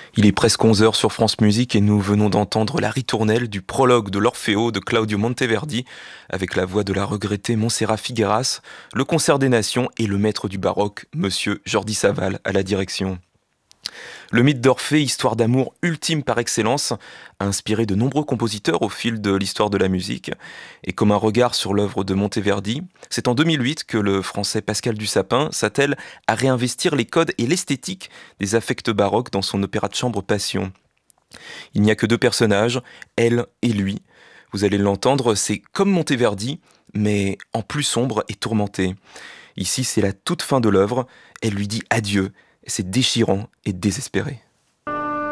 Il est presque 11 heures sur France Musique et nous venons d'entendre la ritournelle du prologue de l'Orfeo de Claudio Monteverdi avec la voix de la regrettée Montserrat Figueras, le concert des nations et le maître du baroque, monsieur Jordi Savall, à la direction. Le mythe d'Orphée, histoire d'amour ultime par excellence, a inspiré de nombreux compositeurs au fil de l'histoire de la musique. Et comme un regard sur l'œuvre de Monteverdi, c'est en 2008 que le français Pascal Dussapin s'attelle à réinvestir les codes et l'esthétique des affects baroques dans son opéra de chambre Passion. Il n'y a que deux personnages, elle et lui. Vous allez l'entendre, c'est comme Monteverdi, mais en plus sombre et tourmenté. Ici, c'est la toute fin de l'œuvre, elle lui dit adieu, c'est déchirant et désespéré.